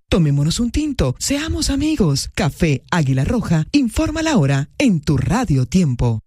Tomémonos un tinto, seamos amigos. Café Águila Roja informa la hora en tu Radio Tiempo.